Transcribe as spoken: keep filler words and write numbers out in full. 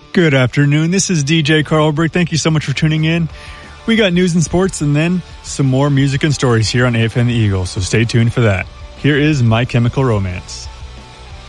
Good afternoon. This is D J Carlberg. Thank you so much for tuning in. We got news and sports and then some more music and stories here on A F M The Eagle, so stay tuned for that. Here is My Chemical Romance.